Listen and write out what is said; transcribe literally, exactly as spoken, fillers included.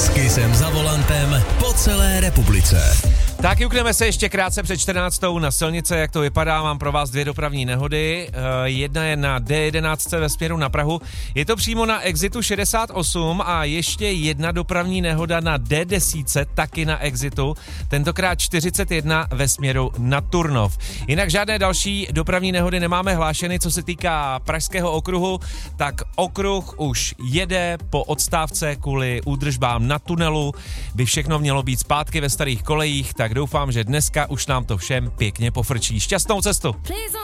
S Kissem za volantem po celé republice. Tak jukneme se ještě krátce před čtrnáctou na silnice, jak to vypadá. Mám pro vás dvě dopravní nehody. Jedna je na D jedenáct ve směru na Prahu. Je to přímo na exitu šedesát osm a ještě jedna dopravní nehoda na D deset, taky na exitu. Tentokrát čtyřicet jedna ve směru na Turnov. Jinak žádné další dopravní nehody nemáme hlášeny, co se týká pražského okruhu, tak okruh už jede po odstávce kvůli údržbám na tunelu. By všechno mělo být zpátky ve starých kolejích, tak doufám, že dneska už nám to všem pěkně pofrčí. Šťastnou cestu!